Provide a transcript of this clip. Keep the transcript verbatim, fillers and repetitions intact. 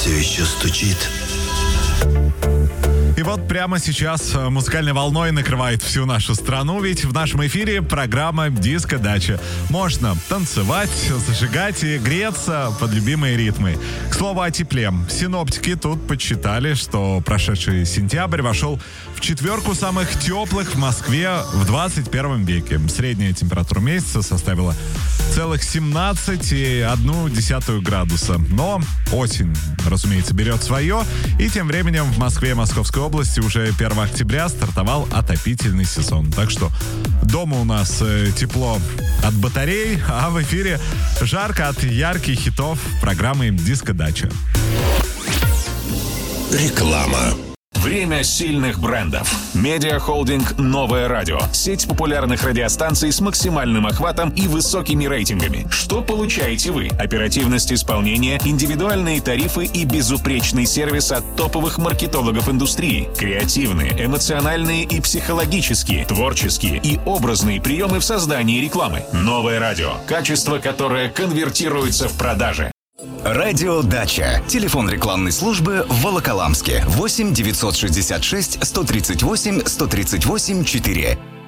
все еще стучит. И вот прямо сейчас музыкальной волной накрывает всю нашу страну, ведь в нашем эфире программа «Диско-дача». Можно танцевать, зажигать и греться под любимые ритмы. К слову о тепле. Синоптики тут подсчитали, что прошедший сентябрь вошел в четверку самых теплых в Москве в двадцать первом веке. Средняя температура месяца составила целых семнадцать целых одну десятую градуса. Но осень, разумеется, берет свое. И тем временем в Москве и Московской области уже первого октября стартовал отопительный сезон. Так что дома у нас э, тепло от батарей, а в эфире жарко от ярких хитов программы «Диско-дача». Реклама. Время сильных брендов. Медиахолдинг «Новое радио». Сеть популярных радиостанций с максимальным охватом и высокими рейтингами. Что получаете вы? Оперативность исполнения, индивидуальные тарифы и безупречный сервис от топовых маркетологов индустрии. Креативные, эмоциональные и психологические, творческие и образные приемы в создании рекламы. «Новое радио». Качество, которое конвертируется в продажи. Радио «Дача». Телефон рекламной службы в Волоколамске. восемь девятьсот шестьдесят шесть сто тридцать восемь сто тридцать восемь четыре.